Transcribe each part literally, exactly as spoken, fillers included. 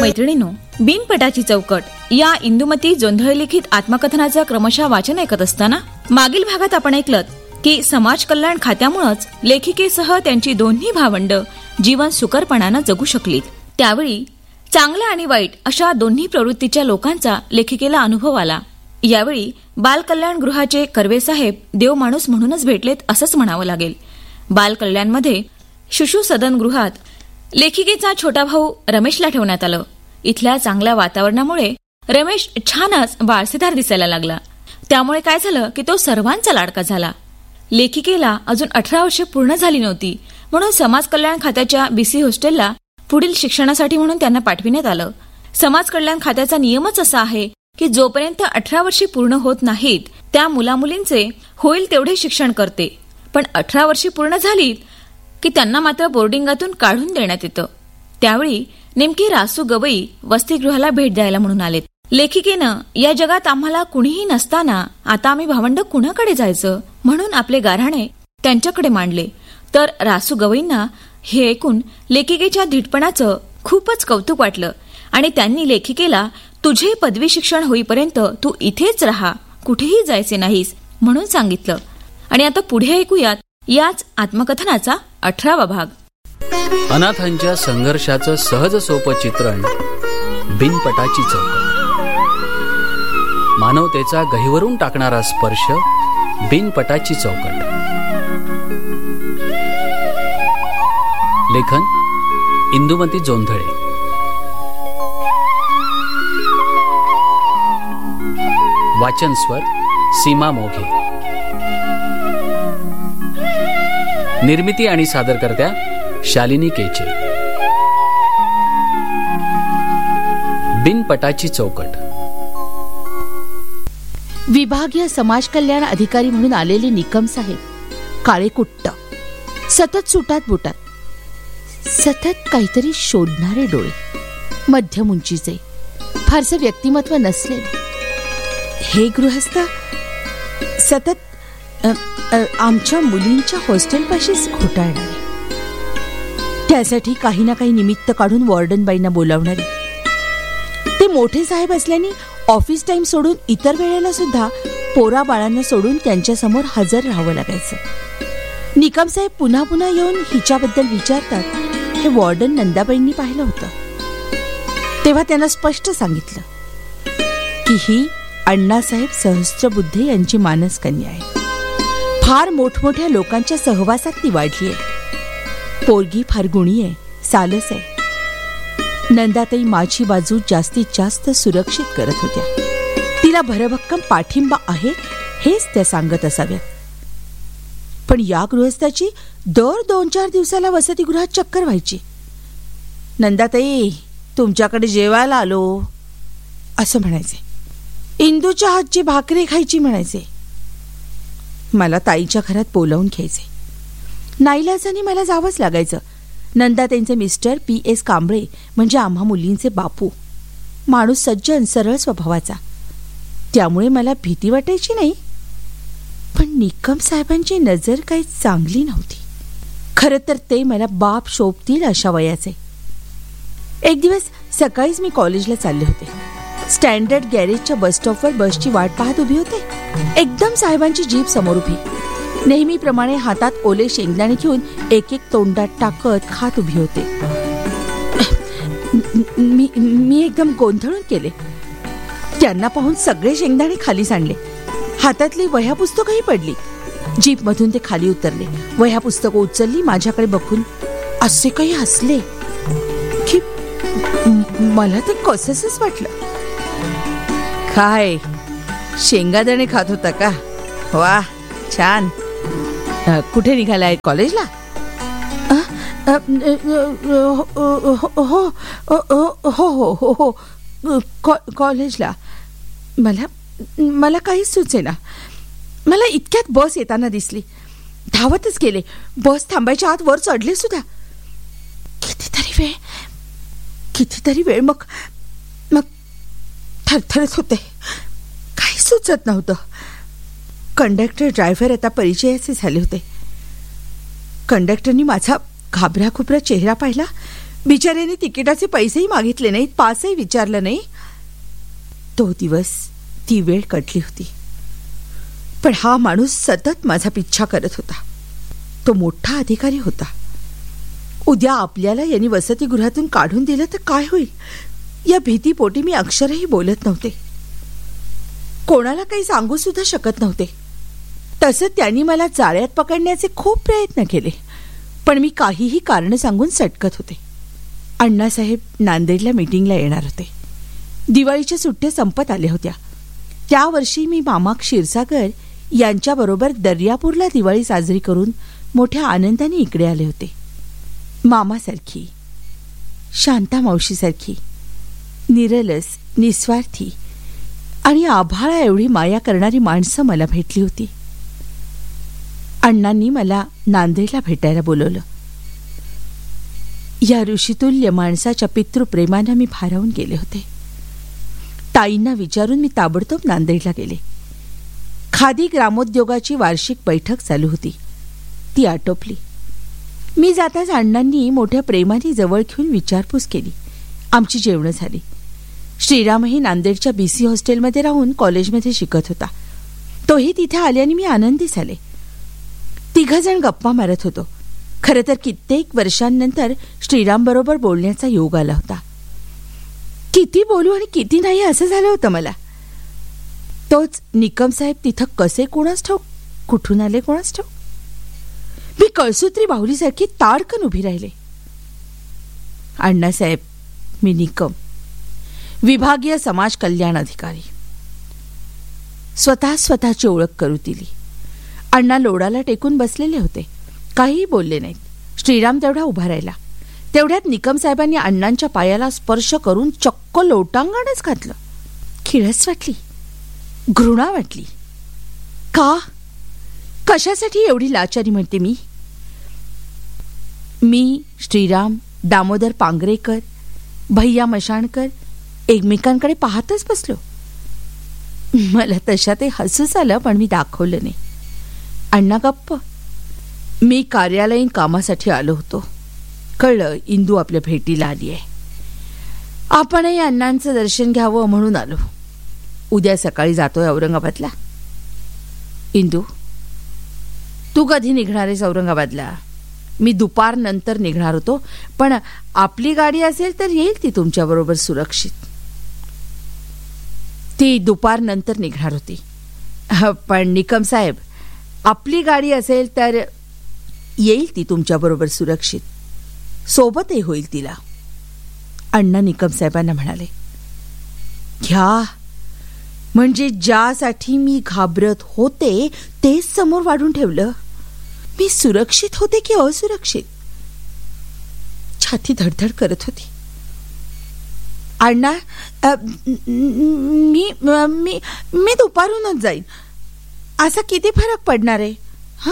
मैत्रिणींनो, बिनपटाची चौकट या इंदुमती जोंधळे लिखित आत्मकथनाचं क्रमशः वाचन ऐकत असताना मागील भागात आपण ऐकलं की समाज कल्याण खात्यामुळेच लेखिकेसह त्यांची दोन्ही भावंड जीवन सुकरपणानं जगू शकलीत. त्यावेळी चांगलं आणि वाईट अशा दोन्ही प्रवृत्तीच्या लोकांचा लेखिकेला अनुभव आला. यावेळी बालकल्याण गृहाचे कर्वेसाहेब देवमाणूस म्हणूनच भेटलेत असंच म्हणावं लागेल. बालकल्याणमध्ये शिशु सदन गृहात लेखिकेचा छोटा भाऊ रमेशला ठेवण्यात आलं. इथल्या चांगल्या वातावरणामुळे रमेश छानच वारसेदार दिसायला लागला. त्यामुळे काय झालं की तो सर्वांचा लाडका झाला. लेखिकेला अजून अठरा वर्षे पूर्ण झाली नव्हती, म्हणून समाज कल्याण खात्याच्या बीसी हॉस्टेलला पुढील शिक्षणासाठी म्हणून त्यांना पाठविण्यात आलं. समाज कल्याण खात्याचा नियमच असा आहे की जोपर्यंत अठरा वर्षे पूर्ण होत नाहीत त्या मुलामुलींचे होईल तेवढे शिक्षण करते, पण अठरा वर्षे पूर्ण झालीत की त्यांना मात्र बोर्डिंगातून काढून देण्यात येतं. त्यावेळी नेमकी रासू गवई वसतिगृहाला भेट द्यायला म्हणून आलेत. लेखिकेनं या जगात आम्हाला कुणीही नसताना आता आम्ही भावंड कुणाकडे जायचं म्हणून आपले गाऱ्हाणे त्यांच्याकडे मांडले. तर रासू गवईंना हे ऐकून लेखिकेच्या धीटपणाचं खूपच कौतुक वाटलं आणि त्यांनी लेखिकेला तुझे पदवी शिक्षण होईपर्यंत तू इथेच राहा, कुठेही जायचे नाहीस म्हणून सांगितलं. आणि आता पुढे ऐकूयात याच आत्मकथनाचा अठरावा भाग. अनाथांच्या संघर्षाचं सहज सोपं चित्रण, बिनपटाची चौकट. मानवतेचा गहिवरून टाकणारा स्पर्श, बिनपटाची चौकट. लेखन इंदुमती जोंधळे. वाचन स्वर सीमा मोघे. निर्मिती आणि सादरकर्त्या शालिनी केचे. बिनपटाची चौकट. विभागीय समाज कल्याण अधिकारी म्हणून आलेले निकम साहेब काळे कुट्ट, सतत सुटात बुटात, सतत काहीतरी शोधणारे डोळे, मध्यम उंचीचे, फारसे व्यक्तिमत्व नसलेले. हे गृहस्थ सतत आमच्या मुलींच्या हॉस्टेलपाशीच घोटाळणारे, त्यासाठी काही ना काही निमित्त काढून वॉर्डनबाईंना बोलावणारे. ते मोठे साहेब असल्याने ऑफिस टाइम सोडून इतर वेळेला सुद्धा पोरा बाळांना सोडून त्यांच्यासमोर हजर राहावं लागायचं. निकम साहेब पुन्हा पुन्हा येऊन हिच्याबद्दल विचारतात हे वॉर्डन नंदाबाईंनी पाहिलं होतं. तेव्हा त्यांना स्पष्ट सांगितलं की ही अण्णासाहेब सहस्त्रबुद्धे यांची मानसकन्या आहे. फार मोठमोठ्या लोकांच्या सहवासात ती वाढली आहे. पोरगी फार गुणी आहे, सालस आहे. नंदाताई माझी बाजू जास्तीत जास्त सुरक्षित करत होत्या. तिला भरभक्कम पाठिंबा आहे हेच त्या सांगत असाव्यात. पण या गृहस्थाची दर दोन चार दिवसाला वसतिगृहात चक्कर व्हायची. नंदाताई तुमच्याकडे जेवायला आलो असं म्हणायचे. इंदूच्या हातची भाकरी खायची म्हणायचे. मला ताईच्या घरात बोलावून घ्यायचे. नाईलाजाने मला जावंच लागायचं. नंदाताईंचे मिस्टर पी एस कांबळे म्हणजे आम्हा मुलींचे बापू. माणूस सज्जन सरळ स्वभावाचा, त्यामुळे मला भीती वाटायची नाही. पण निकम साहेबांची नजर काही चांगली नव्हती. खरं तर ते मला बाप शोभतील अशा वयाचे. एक दिवस सकाळीच मी कॉलेजला चालले होते. स्टँडर्ड गॅरेजच्या बस स्टॉपवर बसची वाट पाहत उभी होते. एकदम साहेबांची जीप समोर उभी. नेहमीप्रमाणे हातात ओले शेंगदाणे घेऊन एक एक तोंडात टाकत खात उभी होते. मी मी एकदम गोंधळून केले. त्यांना पाहून सगळे शेंगदाणे खाली सांडले. हातातली वह्या पुस्तकही पडली. जीप मधून ते खाली उतरले. वह्या पुस्तकं उचलली. माझ्याकडे बघून असे काही हसले की मला ते कसंच वाटलं. काय शेंगादाणे खात होता का? वा छान. कुठे निघालाय? कॉलेजला? हो हो हो हो कॉलेजला. मला मला काहीच सुचेना. मला इतक्यात बस येताना दिसली. धावतच गेले. बस थांबायच्या आत वर चढले सुद्धा. कितीतरी वेळ कितीतरी वेळ मग मग थरथरत होते. काही सुचत नव्हतं. कंडक्टर ड्रायव्हर आता परिचयाचे झाले होते. कंडक्टरनी माझा घाबरा खुबरा चेहरा पाहिला. बिचाऱ्याने तिकिटाचे पैसेही मागितले नाहीत, पासही विचारलं नाही. तो दिवस, ती वेळ कटली होती. पण हा माणूस सतत माझा पिच्छा करत होता. तो मोठा अधिकारी होता. उद्या आपल्याला यांनी वसतिगृहातून काढून दिलं तर काय होईल या भीतीपोटी मी अक्षरही बोलत नव्हते. कोणाला काही सांगू सुद्धा शकत नव्हते. तसं त्यांनी मला जाळ्यात पकडण्याचे खूप प्रयत्न केले, पण मी काहीही कारण सांगून सटकत होते. अण्णासाहेब नांदेडला मीटिंगला येणार होते. दिवाळीच्या सुट्ट्या संपत आल्या होत्या. त्या वर्षी मी मामा क्षीरसागर यांच्याबरोबर दर्यापूरला दिवाळी साजरी करून मोठ्या आनंदाने इकडे आले होते. मामासारखी, शांता मावशीसारखी, निरलस, निस्वार्थी आणि आभाळा एवढी माया करणारी माणसं मला भेटली होती. अण्णांनी मला नांदेडला भेटायला बोलवलं. या ऋषितुल्य माणसाच्या पितृप्रेमानं मी भारावून गेले होते. ताईंना विचारून मी ताबडतोब नांदेडला गेले. खादी ग्रामोद्योगाची वार्षिक बैठक चालू होती. ती आटोपली. मी जाताच अण्णांनी मोठ्या प्रेमाने जवळ घेऊन विचारपूस केली. आमची जेवणं झाली. श्रीरामही नांदेडच्या बीसी हॉस्टेलमध्ये राहून कॉलेजमध्ये शिकत होता. तोही तिथे आल्याने मी आनंदी झाले. तिघजण गप्पा मारत होतो. खरं तर कित्येक वर्षांनंतर श्रीराम बरोबर बोलण्याचा योग आला होता. किती बोलू आणि किती नाही असं झालं होतं मला. तोच निकम साहेब तिथं कसे कोणास ठाऊक, कुठून आले कोणास ठाऊक. मी कळसूत्री बाहुलीसारखी ताडकन उभी राहिले. अण्णासाहेब, मी निकम, विभागीय समाज कल्याण अधिकारी. स्वतः स्वतःची ओळख करू दिली. अण्णा लोडाला टेकून बसलेले होते. काहीही बोलले नाहीत. श्रीराम तेवढा उभा राहिला. तेवढ्यात निकम साहेबांनी अण्णांच्या पायाला स्पर्श करून चक्क लोटांगणच घातलं. किळस वाटली, घृणा वाटली. का, कशासाठी एवढी लाचारी म्हणते मी? मी, श्रीराम, दामोदर पांगरेकर, भैया मशाणकर एकमेकांकडे पाहतच बसलो. मला तशा ते हसूच आलं, पण मी दाखवलं नाही. अण्णा गप्प. मी कार्यालयीन कामासाठी आलो होतो. कळलं इंदू आपल्या भेटीला आली आहे. आपणही अण्णांचं दर्शन घ्यावं म्हणून आलो. उद्या सकाळी जातोय औरंगाबादला. इंदू, तू कधी निघणार आहेस औरंगाबादला? मी दुपार नंतर निघणार होतो, पण आपली गाडी असेल तर येईल ती तुमच्याबरोबर सुरक्षित. ती दुपार नंतर निघणार होती, पण निकम साहेब, आपली गाडी असेल तर येईल ती तुमच्याबरोबर सुरक्षित. सोबतही होईल तिला. अण्णा निकम साहेबांना म्हणाले. घ्या, म्हणजे ज्यासाठी मी घाबरत होते तेच समोर वाढून ठेवलं. मी सुरक्षित होते की असुरक्षित? छाती धडधड करत होती. अण्णा, मी मी मी दुपारूनच जाईन. असा किती फरक पडणार आहे? हा,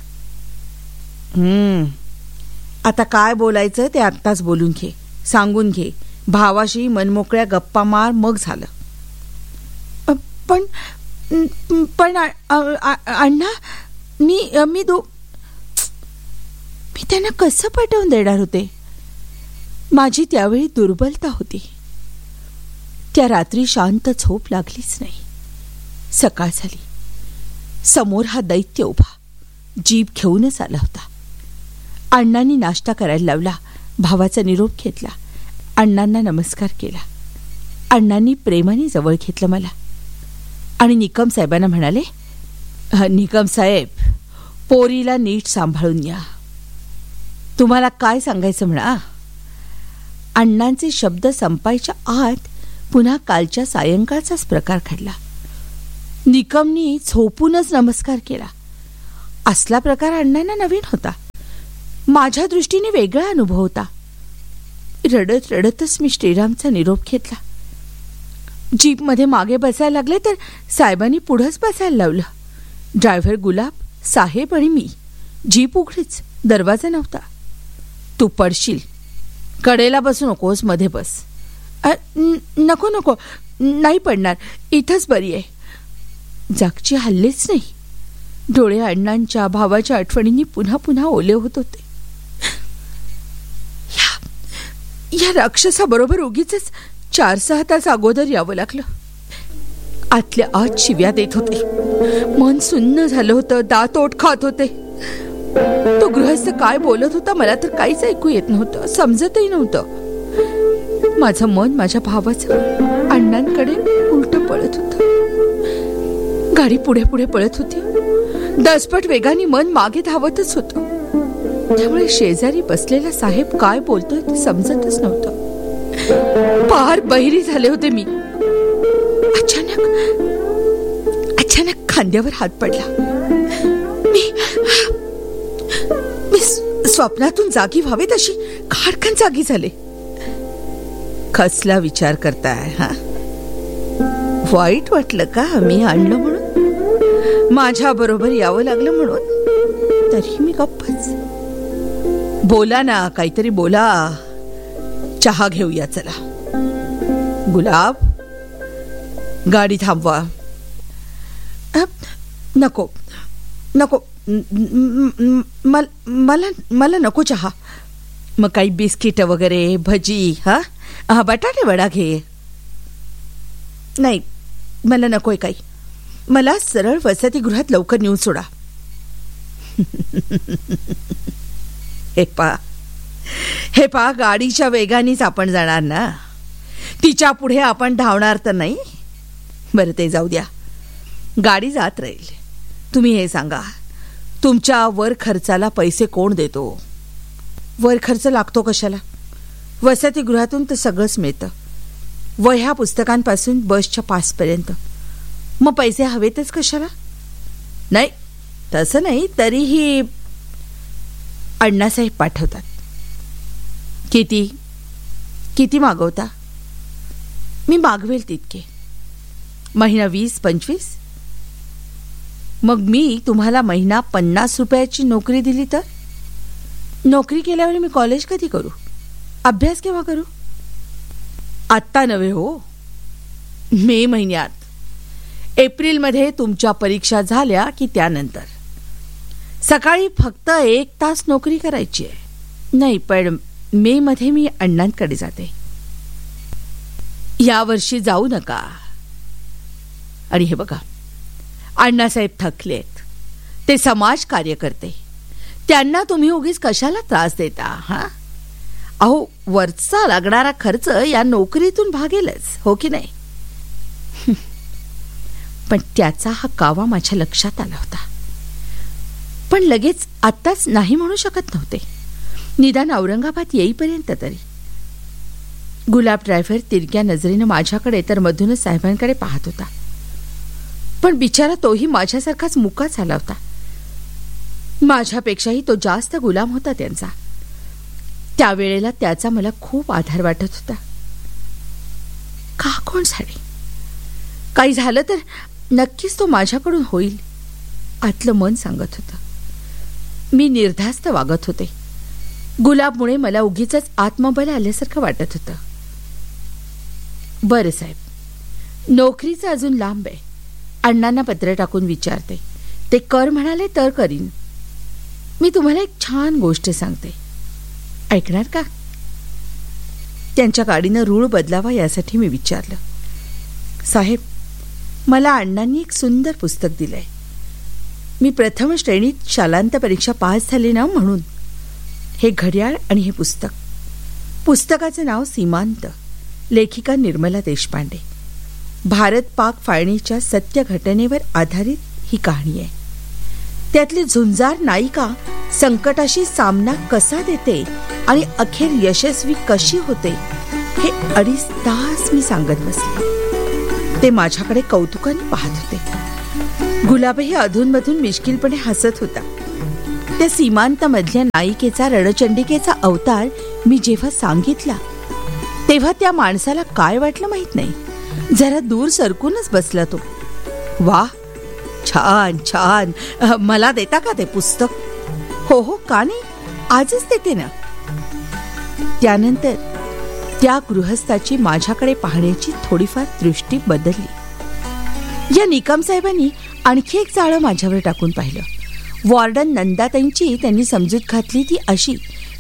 हम्म आता काय बोलायचं ते आत्ताच बोलून घे, सांगून घे. भावाशी मनमोकळ्या गप्पा मार, मग झालं. पण पण अण्णा, मी मी दो मी त्यांना कसं पटवून देणार होते? माझी त्यावेळी दुर्बलता होती. त्या रात्री शांत झोप लागलीच नाही. सकाळ झाली. समोर हा दैत्य उभा, जीप घेऊनच आला होता. अण्णांनी नाश्ता करायला लावला. भावाचा निरोप घेतला. अण्णांना नमस्कार केला. अण्णांनी प्रेमाने जवळ घेतलं मला आणि निकम साहेबांना म्हणाले, निकम साहेब, पोरीला नीट सांभाळून या. तुम्हाला काय सांगायचं म्हणा. अण्णांचे शब्द संपायच्या आत पुन्हा कालच्या सायंकाळचाच प्रकार घडला. निकमनी झोपूनच नमस्कार केला. असला प्रकार अण्णांना नवीन होता. माझ्या दृष्टीने वेगळा अनुभव होता. रडत रडतच मी श्रीरामचा निरोप घेतला. जीपमध्ये मागे बसायला लागले तर साहेबांनी पुढंच बसायला लावलं. ड्रायव्हर गुलाब, साहेब आणि मी. जीप उघडीच, दरवाजा नव्हता. तू पडशील, कडेला बसू नकोस, मध्ये बस. नको नको, नाही पडणार, इथंच बरी आहे. जागची हल्लेच नाही. डोळे अण्णांच्या, भावाच्या आठवणींनी पुन्हा पुन्हा ओले होत होते. या राक्षसाबरोबर उगीच चार सहा तास अगोदर यावं लागलं. आतल्या आत शिव्या देत होते. मन सुन्न झालं होतं. दात ओठ खात होते. तो गृहस्थ काय बोलत होता मला तर काहीच ऐकू येत नव्हतं. समजतही नव्हतं. माझं मन माझ्या भावाचं अण्णांकडे उलट पळत होतं. गाडी पुढे पुढे पळत होती. दसपट वेगाने मन मागे धावतच होतं. त्यामुळे शेजारी बसलेला साहेब काय बोलतोय ते समजतच नव्हतं. फार बहिरी झाले होते मी. अचानक अचानक खांद्यावर हात पडला. मी मी स्वप्नातून जागी व्हावे तशी खाडकन जागी झाले. कसला विचार करताय हा? वाईट वाटलं का मी आणलं म्हणून? माझ्या बरोबर यावं लागलं म्हणून? तरी मी गप्पच. बोला ना, काहीतरी बोला. चहा घेऊया चला. गुलाब, गाडी थांबवा. नको नको, मला मला नको चहा. मग काही बिस्किट वगैरे, भजी. हा हा बटाटे वडा घे. नाही, मला नकोय काही. मला सरळ वसतिगृहात लवकर नेऊन सोडा. हे पा हे पा गाडीच्या वेगानेच आपण जाणार ना. तिच्या पुढे आपण धावणार तर नाही. बरं ते जाऊ द्या, गाडी जात राहील. तुम्ही हे सांगा, तुमच्या वर खर्चाला पैसे कोण देतो? वर खर्च लागतो कशाला? वसतिगृहातून तर सगळंच मिळतं, वह्या पुस्तकांपासून बसच्या पासपर्यंत. मग पैसे हवेतच कशाला? नाही तसं नाही, तरीही अण्णासाहेब पाठवतात. किती किती मागवता? मी मागवेल तितके. महिना वीस पंचवीस? मग मी तुम्हाला महिना पन्नास रुपयाची नोकरी दिली तर? नोकरी केल्यावर मी कॉलेज कधी करू? अभ्यास केव्हा करू? आत्ता नव्हे हो, मे महिन्यात. एप्रिलमध्ये तुमच्या परीक्षा झाल्या की त्यानंतर. सकाळी फक्त एक तास नोकरी करायची आहे. नाही, पण मे मध्ये मी अण्णांकडे जाते. यावर्षी जाऊ नका. आणि हे बघा, अण्णासाहेब थकलेत. ते समाज कार्य करते. त्यांना तुम्ही उगीच कशाला त्रास देता? हा अहो, वरचा लागणारा खर्च या नोकरीतून भागेलच, हो की नाही? पण त्याचा हा कावा माझ्या लक्षात आला होता. पण लगेच आत्ताच नाही म्हणू शकत नव्हते. निदान औरंगाबाद येईपर्यंत तरी. गुलाब ड्रायव्हर तिरक्या नजरेनं माझ्याकडे तर मधूनच साहेबांकडे पाहत होता. पण बिचारा तोही माझ्यासारखाच मुका झाला होता. माझ्यापेक्षाही तो जास्त गुलाम होता त्यांचा. त्यावेळेला त्याचा मला खूप आधार वाटत होता. का कोण झाले? काही झालं तर नक्कीच तो माझ्याकडून होईल, आतलं मन सांगत होतं. मी निर्धास्त वागत होते. गुलाबमुळे मला उगीच आत्मबल आल्यासारखं वाटत होतं. बरं साहेब, नोकरीचं अजून लांब आहे. अण्णांना पत्र टाकून विचारते. ते कर म्हणाले तर करीन. मी तुम्हाला एक छान गोष्ट सांगते, ऐकणार का? त्यांच्या गाडीनं रूळ बदलावा यासाठी मी विचारलं. साहेब, मला अण्णांनी एक सुंदर पुस्तक दिलंय. मी प्रथम श्रेणीत शालांत परीक्षा पास झाले ना म्हणून. हे घड्याळ आणि हे पुस्तक. पुस्तकाचं नाव सीमांत. लेखिका निर्मला देशपांडे. भारत पाक फाळणीच्या सत्य घटनेवर आधारित ही कहाणी आहे. त्यातली झुंजार नायिका संकटाशी सामना कसा देते आणि अखेर यशस्वी कशी होते हे अडीच तास मी सांगत बसले. ते माझ्याकडे कौतुकाने पाहत होते. गुलाबही अधूनमधून मिश्किलपणे हसत होता. त्या सीमांत मधल्या नायिकेचा रणचंडिकेचा अवतार मी जेव्हा सांगितला तेव्हा त्या माणसाला काय वाटलं माहित नाही. जरा दूर सरकूनच बसला तो. वा, छान छान. मला देता का ते पुस्तक? हो हो, का नाही, आजच देते ना. त्यानंतर त्या गृहस्थाची माझ्याकडे पाहण्याची थोडीफार दृष्टी बदलली. या निकम साहेबांनी आणखी एक जाळं माझ्यावर टाकून पाहिलं. वॉर्डन नंदाताईंची त्यांनी समजूत घातली ती अशी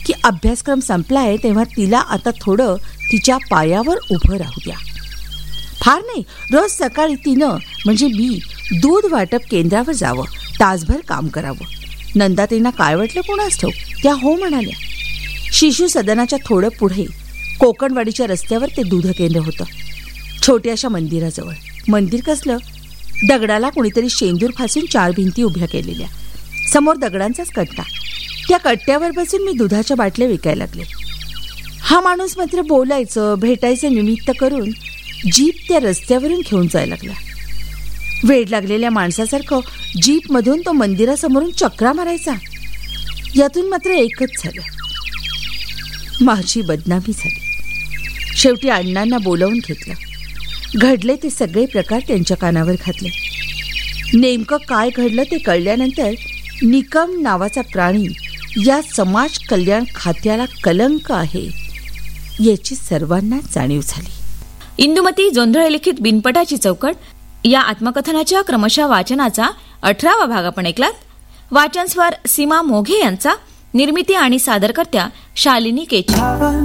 की अभ्यासक्रम संपलाय तेव्हा तिला आता थोडं तिच्या पायावर उभं राहू द्या. फार नाही, रोज सकाळी तिनं म्हणजे मी दूध वाटप केंद्रावर जावं, तासभर काम करावं. नंदाताईंना काय वाटलं कोणास ठाऊक, त्या हो म्हणाल्या. शिशु सदनाच्या थोडं पुढे कोकणवाडीच्या रस्त्यावर ते दूध केंद्र होतं, छोट्याशा मंदिराजवळ. मंदिर कसलं, दगडाला कुणीतरी शेंदूर फासून चार भिंती उभ्या केलेल्या, समोर दगडांचाच कट्टा. त्या कट्ट्यावर बसून मी दुधाच्या बाटल्या विकायला लागले. हा माणूस मात्र बोलायचं भेटायचं निमित्त करून जीप त्या रस्त्यावरून घेऊन जायला लागला. वेड लागलेल्या माणसासारखं जीपमधून तो मंदिरासमोरून चक्रा मारायचा. यातून मात्र एकच झालं, माझी बदनामी झाली. शेवटी अण्णांना बोलावून घेतलं. घडले ते सगळे प्रकार त्यांच्या कानावर घातले. नेमकं काय घडलं ते कळल्यानंतर निकम नावाचा प्राणी या समाज कल्याण खात्याला कलंक आहे याची सर्वांना जाणीव झाली. इंदुमती जोंधळे लिखित बिनपटाची चौकट या आत्मकथनाच्या क्रमशः वाचनाचा अठरावा भाग आपण ऐकलात. वाचन स्वर सीमा मोघे यांचा, निर्मिती आणि सादरकर्त्या शालिनी केची.